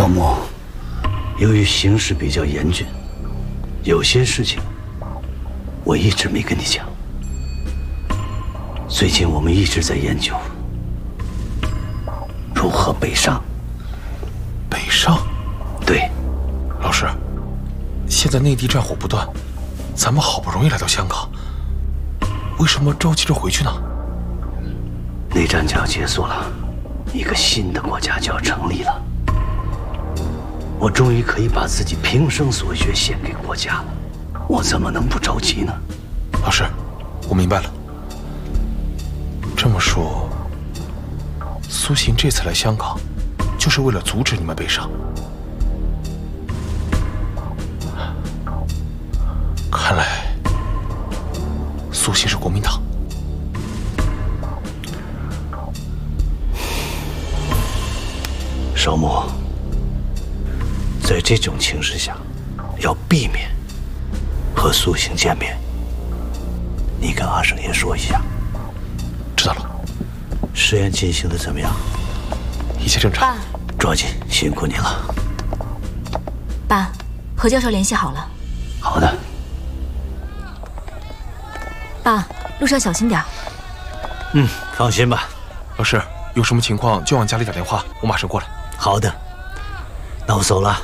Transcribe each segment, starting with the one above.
少木，由于形势比较严峻，有些事情我一直没跟你讲。最近我们一直在研究如何北上。 北上？ 对。 老师，现在内地战火不断，咱们好不容易来到香港，为什么着急着回去呢？ 内战就要结束了，一个新的国家就要成立了。我终于可以把自己平生所学献给国家了，我怎么能不着急呢？ 老师，我明白了。这么说，苏信这次来香港，就是为了阻止你们北上。看来，苏信是国民党。 少木，在这种情势下，要避免和苏醒见面。你跟阿胜爷说一下。 知道了。 实验进行的怎么样？ 一切正常。 爸， 抓紧，辛苦你了。 爸，何教授联系好了。 好的。 爸，路上小心点。 放心吧。 老师，有什么情况就往家里打电话，我马上过来。 好的，那我走了。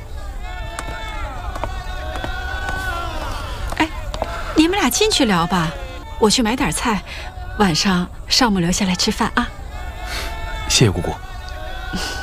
哎，你们俩进去聊吧，我去买点菜，晚上少木留下来吃饭啊。 谢谢姑姑。